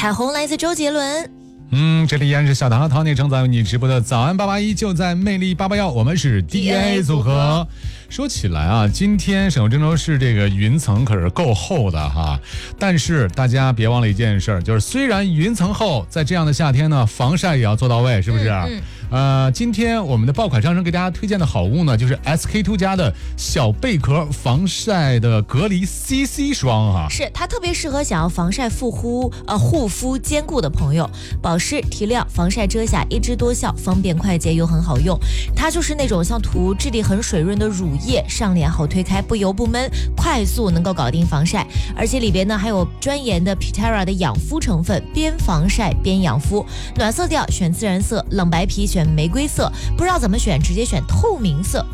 彩虹来自周杰伦。 这里依然是小唐和 Tony 正在为你直播的早安881，就在魅力881，我们是 DNA 组合。说起来啊，今天省郑州市这个云层可是够厚的哈，但是大家别忘了一件事，就是虽然云层厚，在这样的夏天呢，防晒也要做到位，是不是？今天我们的爆款商城给大家推荐的好物呢，就是 SK2 家的小贝壳防晒的隔离 CC 霜哈， 是它特别适合想要防晒护肤兼顾的朋友，保湿提亮、防晒遮瑕，一支多效，方便快捷又很好用。它就是那种像涂质地很水润的乳液，上脸好推开，不油不闷，快速能够搞定防晒。而且里边呢还有专研的 Pitera 的养肤成分，边防晒边养肤。暖色调选自然色，冷白皮选玫瑰色，不知道怎么选直接选透明色。